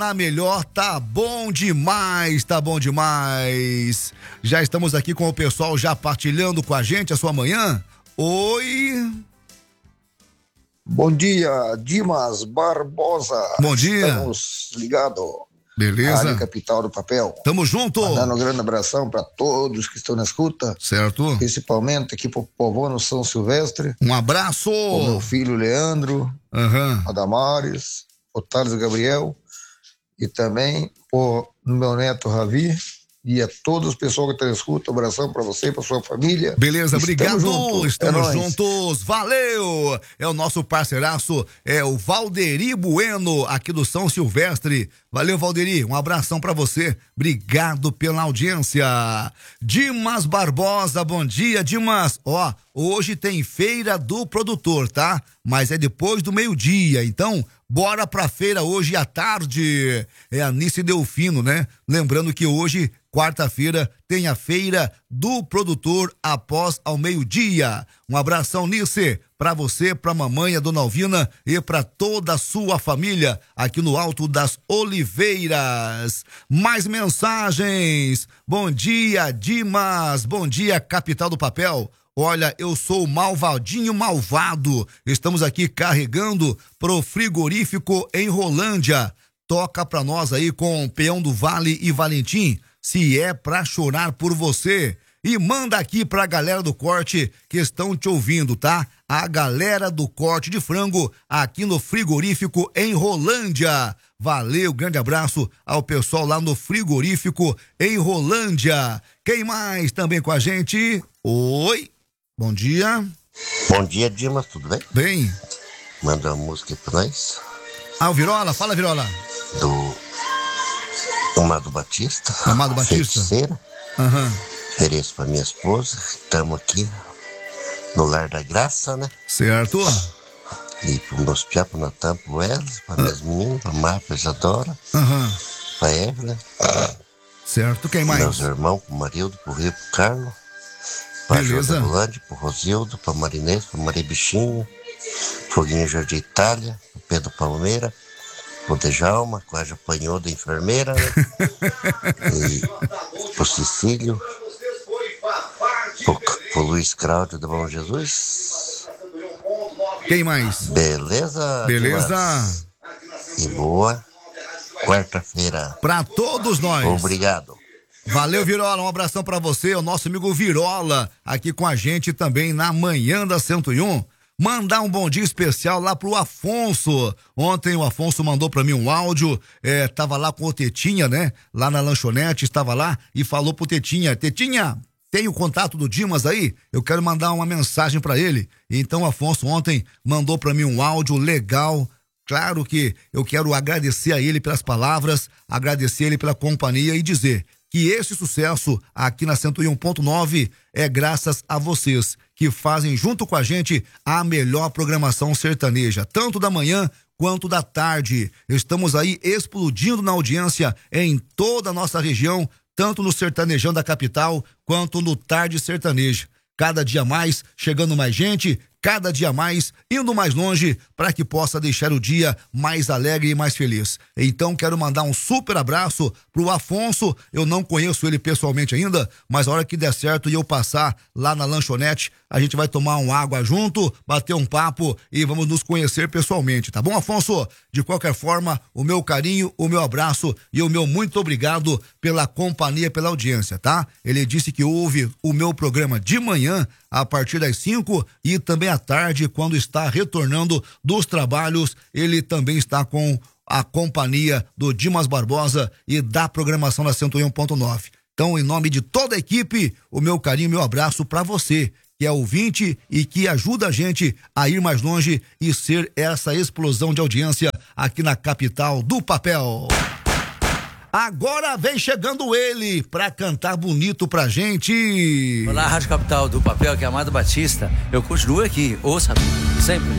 Na melhor, tá bom demais, tá bom demais. Já estamos aqui com o pessoal já partilhando com a gente a sua manhã. Oi. Bom dia, Dimas Barbosa. Bom dia. Estamos ligados. Beleza. Rádio Capital do Papel. Tamo junto. Mandando um grande abração para todos que estão na escuta. Certo. Principalmente aqui pro povão São Silvestre. Um abraço. O meu filho Leandro. Adamares. O Thales Gabriel. E também o meu neto Ravi. E a todos os pessoas que estão na escuta, um abração pra você e pra sua família. Beleza, obrigado. Estamos É juntos. Valeu! É o nosso parceiraço, é o Valderi Bueno, aqui do São Silvestre. Valeu, Valderi. Um abração pra você. Obrigado pela audiência. Dimas Barbosa, bom dia, Dimas. Ó, hoje tem feira do produtor, tá? Mas é depois do meio-dia, então bora pra feira hoje à tarde. É a Nice Delfino, né? Lembrando que hoje, quarta-feira, tem a feira do produtor após ao meio-dia. Um abração, Nice, pra você, pra mamãe, a dona Alvina e pra toda a sua família aqui no Alto das Oliveiras. Mais mensagens. Bom dia, Dimas. Bom dia, Capital do Papel. Olha, eu sou o Malvadinho Malvado. Estamos aqui carregando pro frigorífico em Rolândia. Toca pra nós aí com Peão do Vale e Valentim, se é pra chorar por você. E manda aqui pra galera do corte que estão te ouvindo, tá? A galera do corte de frango aqui no frigorífico em Rolândia. Valeu, grande abraço ao pessoal lá no frigorífico em Rolândia. Quem mais também com a gente? Oi. Bom dia. Bom dia, Dimas, tudo bem? Bem. Manda uma música pra nós. O Virola, fala, Virola. Do Amado Batista. Amado Batista? Feiticeira. Ofereço pra minha esposa. Estamos aqui no Lar da Graça, né? Certo. E pro meus piá, pro Natan, pro Wesley, pra minhas meninas, pra Mar, pra Isadora. Pra Evelyn. Certo, quem mais? Meus irmãos, pro Marildo, pro Rio, pro Carlos. Pra José Rolande, pro Rosildo, pra Marinês, pra Maria Bichinho, Foguinho Jardim Itália, pro Pedro Palmeira, pro Dejalma, quase apanhou da enfermeira, né? E pro Cecílio, pro Luiz Cláudio do Bom Jesus. Quem mais? Beleza? Beleza. Dimas? E boa quarta-feira. Pra todos nós. Obrigado. Valeu, Virola, um abração pra você, o nosso amigo Virola, aqui com a gente também na manhã da 101. Mandar um bom dia especial lá pro Afonso. Ontem o Afonso mandou pra mim um áudio, tava lá com o Tetinha, né? Lá na lanchonete, estava lá e falou pro Tetinha, tem o contato do Dimas aí? Eu quero mandar uma mensagem pra ele. Então o Afonso ontem mandou pra mim um áudio legal. Claro que eu quero agradecer a ele pelas palavras, agradecer ele pela companhia e dizer que esse sucesso aqui na 101.9 é graças a vocês, que fazem junto com a gente a melhor programação sertaneja, tanto da manhã quanto da tarde. Estamos aí explodindo na audiência em toda a nossa região, tanto no sertanejão da capital, quanto no Tarde Sertaneja. Cada dia mais, chegando mais gente, cada dia mais, indo mais longe, para que possa deixar o dia mais alegre e mais feliz. Então quero mandar um super abraço pro Afonso. Eu não conheço ele pessoalmente ainda, mas a hora que der certo e eu passar lá na lanchonete, a gente vai tomar uma água junto, bater um papo e vamos nos conhecer pessoalmente, tá bom, Afonso? De qualquer forma, o meu carinho, o meu abraço e o meu muito obrigado pela companhia, pela audiência, tá? Ele disse que ouve o meu programa de manhã a partir das 5 e também à tarde, quando está retornando dos trabalhos, ele também está com a companhia do Dimas Barbosa e da programação da 101.9. Então, em nome de toda a equipe, o meu carinho, meu abraço para você, que é ouvinte e que ajuda a gente a ir mais longe e ser essa explosão de audiência aqui na capital do papel. Agora vem chegando ele pra cantar bonito pra gente. Olá, Rádio Capital do Papel, que é Amado Batista. Eu continuo aqui, ouça sempre.